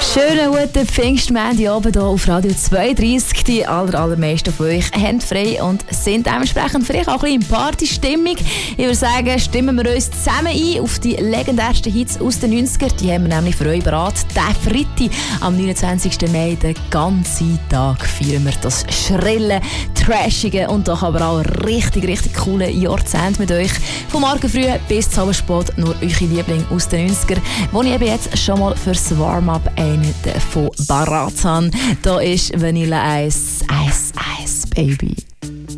Schönen guten Pfingstmontagabend hier auf Radio 32. Die allermeisten von euch haben frei und sind dementsprechend vielleicht auch ein bisschen in Partystimmung. Ich würde sagen, stimmen wir uns zusammen ein auf die legendärsten Hits aus den 90ern. Die haben wir nämlich für euch bereit. Der Freitag, am 29. Mai, den ganzen Tag feiern wir das schrille, trashige und doch aber auch richtig coole Jahrzehnt mit euch. Vom Morgen früh bis zum Spät nur eure Lieblinge aus den 90ern, wo ich eben jetzt schon mal fürs Warm-up einen von Barat habe. Da ist Vanilla Ice, Ice, Ice, Baby.